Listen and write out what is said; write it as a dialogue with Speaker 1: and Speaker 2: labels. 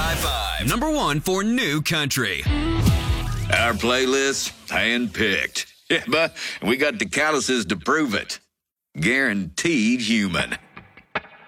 Speaker 1: 105.5. Number one for new country.
Speaker 2: Our playlist, hand-picked. Yeah, but we got the calluses to prove it. Guaranteed human.